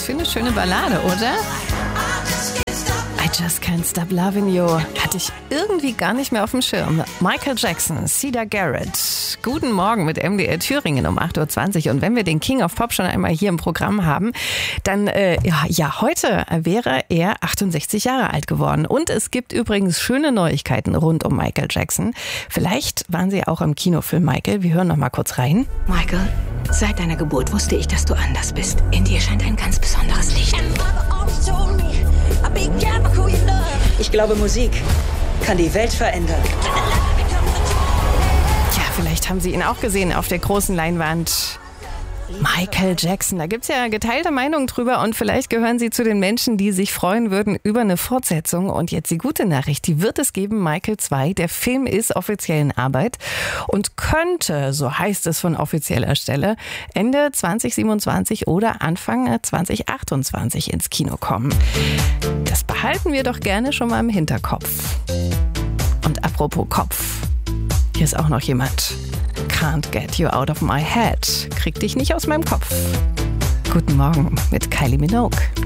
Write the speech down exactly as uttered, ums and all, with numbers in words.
für eine schöne Ballade, oder? I just can't stop loving you. Hatte ich irgendwie gar nicht mehr auf dem Schirm. Michael Jackson, Siedah Garrett. Guten Morgen mit M D R Thüringen um acht Uhr zwanzig. Und wenn wir den King of Pop schon einmal hier im Programm haben, dann, äh, ja, ja, heute wäre er achtundsechzig Jahre alt geworden. Und es gibt übrigens schöne Neuigkeiten rund um Michael Jackson. Vielleicht waren Sie auch im Kinofilm Michael. Wir hören noch mal kurz rein. Michael, seit deiner Geburt wusste ich, dass du anders bist. In dir scheint ein ganz besonderes Licht. Ich glaube, Musik kann die Welt verändern. Ja, vielleicht haben Sie ihn auch gesehen auf der großen Leinwand. Michael Jackson, da gibt es ja geteilte Meinungen drüber und vielleicht gehören Sie zu den Menschen, die sich freuen würden über eine Fortsetzung. Und jetzt die gute Nachricht, die wird es geben, Michael zwei. Der Film ist offiziell in Arbeit und könnte, so heißt es von offizieller Stelle, Ende zwanzig siebenundzwanzig oder Anfang zwanzig achtundzwanzig ins Kino kommen. Das behalten wir doch gerne schon mal im Hinterkopf. Und apropos Kopf, hier ist auch noch jemand. Can't get you out of my head. Krieg dich nicht aus meinem Kopf. Guten Morgen mit Kylie Minogue.